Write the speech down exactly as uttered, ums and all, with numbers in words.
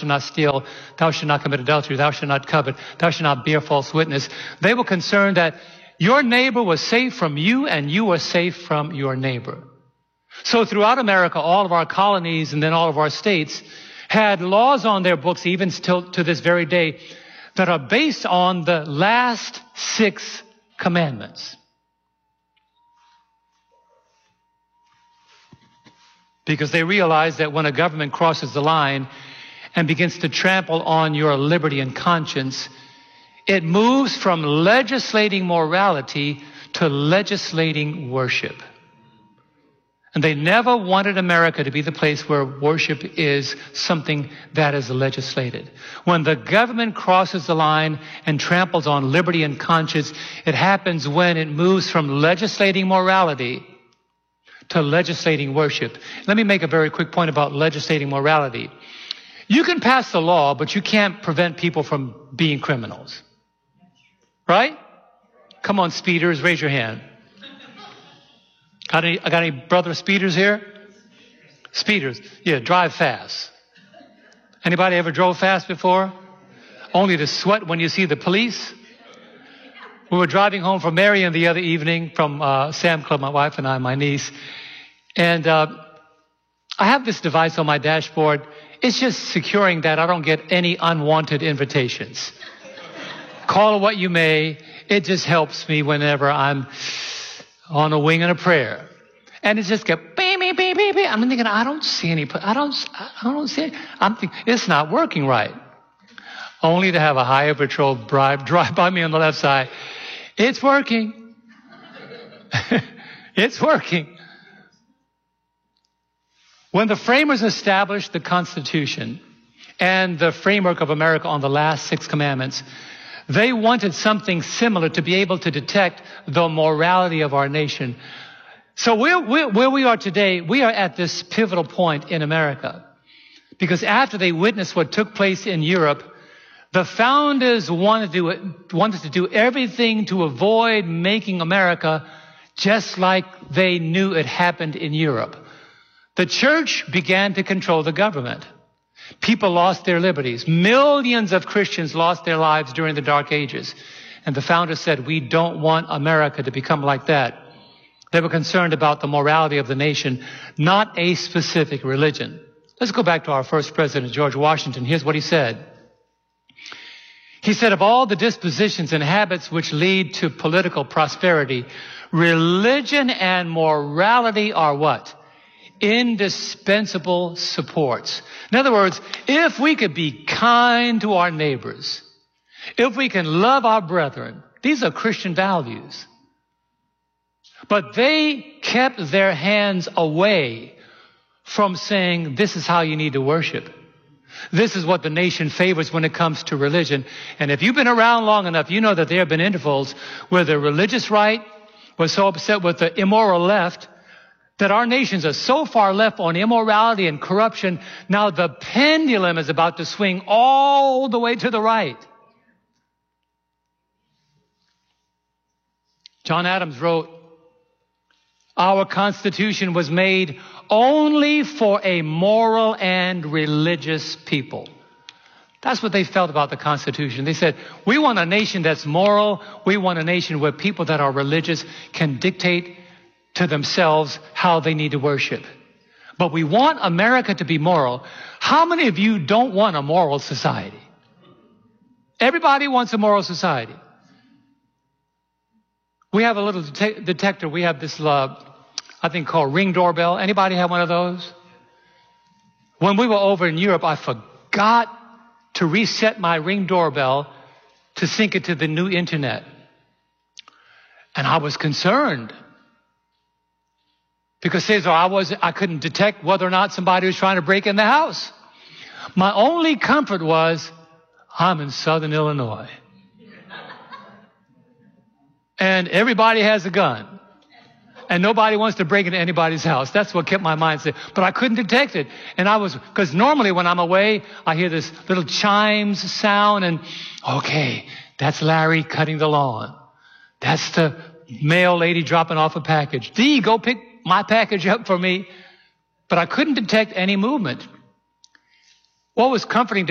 shalt not steal, thou shalt not commit adultery, thou shalt not covet, thou shalt not bear false witness. They were concerned that your neighbor was safe from you and you were safe from your neighbor. So throughout America, all of our colonies and then all of our states had laws on their books, even still to this very day, that are based on the last six commandments. Because they realize that when a government crosses the line and begins to trample on your liberty and conscience, it moves from legislating morality to legislating worship. And they never wanted America to be the place where worship is something that is legislated. When the government crosses the line and tramples on liberty and conscience, it happens when it moves from legislating morality to legislating worship. Let me make a very quick point about legislating morality. You can pass the law, but you can't prevent people from being criminals. Right? Come on, speeders, raise your hand. Got any, I got any brother speeders here? Speeders. Yeah, drive fast. Anybody ever drove fast before? Only to sweat when you see the police? We were driving home from Marion the other evening from uh, Sam Club, my wife and I, my niece. And uh, I have this device on my dashboard. It's just securing that I don't get any unwanted invitations. Call it what you may. It just helps me whenever I'm on a wing and a prayer. And it just kept beep, beep, beep, beep, beep. I'm thinking, I don't see any, I don't, I don't see it. I'm thinking, it's not working right. Only to have a highway patrol drive, drive by me on the left side. It's working. It's working. When the framers established the Constitution and the framework of America on the last six commandments, they wanted something similar to be able to detect the morality of our nation. So we're, we're, where we are today, we are at this pivotal point in America. Because after they witnessed what took place in Europe, the founders wanted to, do, wanted to do everything to avoid making America just like they knew it happened in Europe. The church began to control the government. People lost their liberties. Millions of Christians lost their lives during the Dark Ages. And the founders said, we don't want America to become like that. They were concerned about the morality of the nation, not a specific religion. Let's go back to our first president, George Washington. Here's what he said. He said, of all the dispositions and habits which lead to political prosperity, religion and morality are what? Indispensable supports. In other words, if we could be kind to our neighbors, if we can love our brethren, these are Christian values. But they kept their hands away from saying, this is how you need to worship. This is what the nation favors when it comes to religion. And if you've been around long enough, you know that there have been intervals where the religious right was so upset with the immoral left that our nations are so far left on immorality and corruption, now the pendulum is about to swing all the way to the right. John Adams wrote, our Constitution was made only for a moral and religious people. That's what they felt about the Constitution. They said, we want a nation that's moral. We want a nation where people that are religious can dictate to themselves how they need to worship. But we want America to be moral. How many of you don't want a moral society? Everybody wants a moral society. We have a little det- detector. We have this, uh, I think, called Ring doorbell. Anybody have one of those? When we were over in Europe, I forgot to reset my Ring doorbell to sync it to the new internet. And I was concerned. Because Cesar, I was I couldn't detect whether or not somebody was trying to break in the house. My only comfort was, I'm in Southern Illinois. And everybody has a gun. And nobody wants to break into anybody's house. That's what kept my mind safe. But I couldn't detect it. And I was, because normally when I'm away, I hear this little chimes sound and, okay, that's Larry cutting the lawn. That's the mail lady dropping off a package. Dee, go pick my package up for me. But I couldn't detect any movement. What was comforting